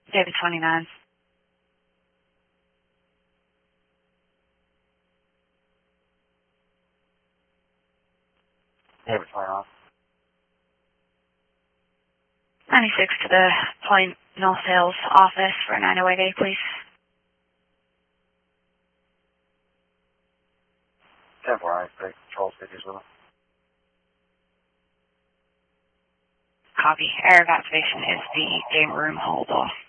David 29. David 29. 96 to the Point North Hills office for 908A, please. 10-4, Control speakers with him. Copy. Area of activation is the game room hold off.